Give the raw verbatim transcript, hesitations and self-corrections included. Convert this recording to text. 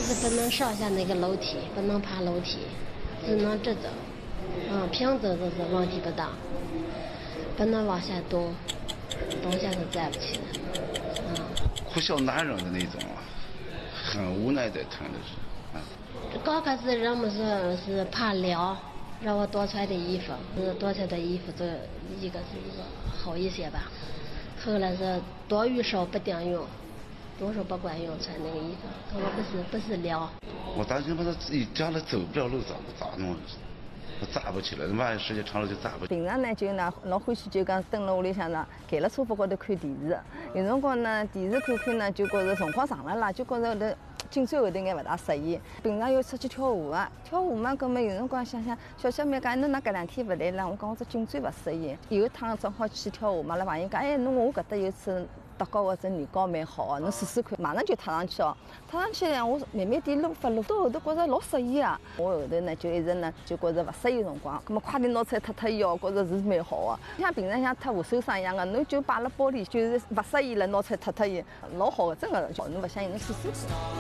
是不能上下那个楼梯，不能爬楼梯，只能直走。嗯，平走都是问题不大，不能往下蹲，蹲下是站不起来。嗯， 哭笑难忍的那种啊，很无奈的疼的是。啊， 刚开始人们说是怕凉，让我多穿点衣服，是多穿点衣服，这一个是一个好一些吧。后来是多与少不顶用。多少不管用，穿那个衣服，可能不是不是凉。 我担心把他自己将来走不了路，咋咋弄？我站不起来，万一时间长了就站不起来。 平常呢就呢老欢喜就讲蹲辣屋里向呢，盖辣沙发高头看电视。有辰光呢电视看看呢，就觉着辰光长了啦，就觉着那颈椎后头眼勿大适意。平常要出去跳舞啊，跳舞嘛，搿么有辰光想想小小妹讲，侬哪搿两天勿来啦？我讲我这颈椎勿适意。有一趟正好去跳舞嘛，拉朋友讲，哎，侬我搿搭有次。搭高的这女高蛮好啊，侬试试看，马上就踏上去哦。踏上去呢，我慢慢点撸发撸，到后头觉着老适意啊。我后头呢就一直呢就觉着勿适意辰光，咁么快点拿出来脱脱伊哦，觉着是蛮好啊。像平常像脱护手霜一样的，侬就摆辣包里，就是勿适意了拿出来脱脱伊，老好的，真的，侬勿相信侬试试看。